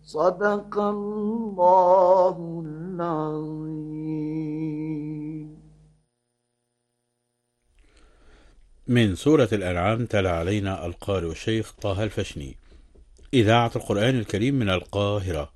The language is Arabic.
صدق الله العظيم. من سورة الأنعام تلا علينا القارئ الشيخ طه الفشني. إذاعة القرآن الكريم من القاهرة.